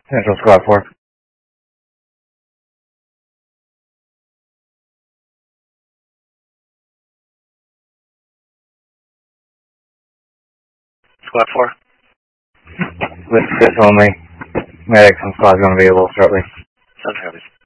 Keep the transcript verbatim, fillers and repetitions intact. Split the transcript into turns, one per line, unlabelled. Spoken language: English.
Central Squad four.
Squad four.
With this only. Medics and squads going to be available shortly.
Seven copies.